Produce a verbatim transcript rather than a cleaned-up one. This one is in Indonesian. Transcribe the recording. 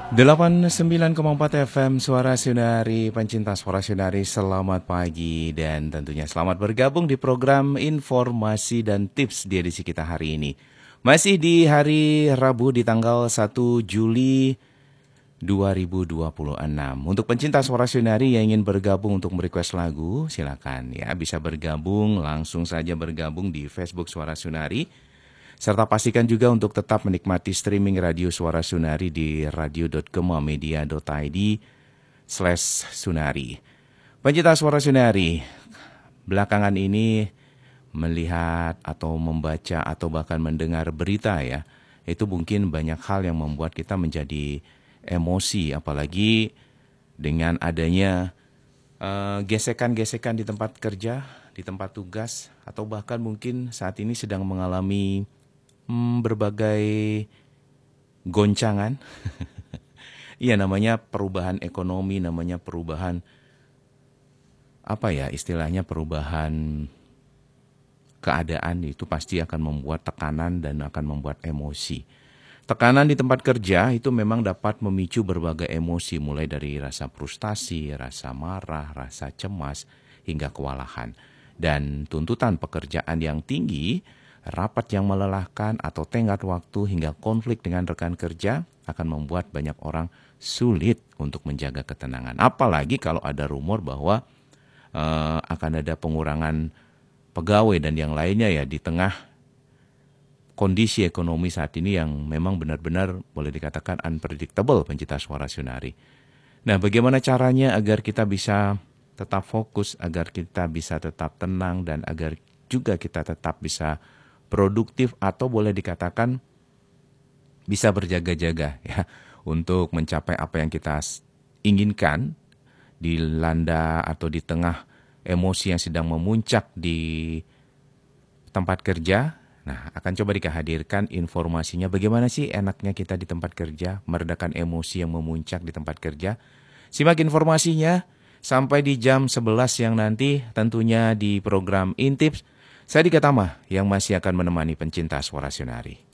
delapan puluh sembilan koma empat F M Suara Sunari, pencinta Suara Sunari, selamat pagi dan tentunya selamat bergabung di program informasi dan tips di edisi kita hari ini. Masih di hari Rabu di tanggal satu Juli dua ribu dua puluh enam. Untuk pencinta Suara Sunari yang ingin bergabung untuk merequest lagu, silakan ya, bisa bergabung, langsung saja bergabung di Facebook Suara Sunari. Serta pastikan juga untuk tetap menikmati streaming radio Suara Sunari di radio dot gemamedia dot i d slash sunari. Pencinta Suara Sunari, belakangan ini melihat atau membaca atau bahkan mendengar berita ya, itu mungkin banyak hal yang membuat kita menjadi emosi, apalagi dengan adanya uh, gesekan-gesekan di tempat kerja, di tempat tugas, atau bahkan mungkin saat ini sedang mengalami Hmm, berbagai goncangan. Iya, namanya perubahan ekonomi, namanya perubahan apa ya istilahnya, perubahan keadaan itu pasti akan membuat tekanan dan akan membuat emosi. Tekanan di tempat kerja itu memang dapat memicu berbagai emosi, mulai dari rasa frustasi, rasa marah, rasa cemas, hingga kewalahan. Dan tuntutan pekerjaan yang tinggi, rapat yang melelahkan atau tenggat waktu hingga konflik dengan rekan kerja akan membuat banyak orang sulit untuk menjaga ketenangan. Apalagi kalau ada rumor bahwa uh, akan ada pengurangan pegawai dan yang lainnya ya di tengah kondisi ekonomi saat ini yang memang benar-benar boleh dikatakan unpredictable, pencinta Suara Sunari. Nah, bagaimana caranya agar kita bisa tetap fokus, agar kita bisa tetap tenang, dan agar juga kita tetap bisa produktif atau boleh dikatakan bisa berjaga-jaga ya untuk mencapai apa yang kita inginkan dilanda atau di tengah emosi yang sedang memuncak di tempat kerja. Nah, akan coba dihadirkan informasinya bagaimana sih enaknya kita di tempat kerja meredakan emosi yang memuncak di tempat kerja. Simak informasinya sampai di jam sebelas yang nanti tentunya di program Intips. Saya Dika Tama yang masih akan menemani pencinta Suara Sunari.